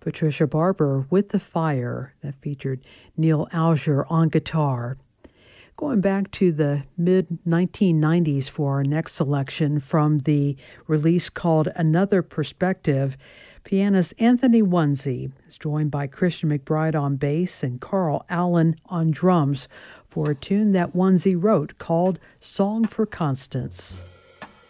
Patricia Barber with The Fire that featured Neil Alger on guitar. Going back to the mid-1990s for our next selection from the release called Another Perspective, pianist Anthony Wonsey is joined by Christian McBride on bass and Carl Allen on drums for a tune that Wonsey wrote called Song for Constance.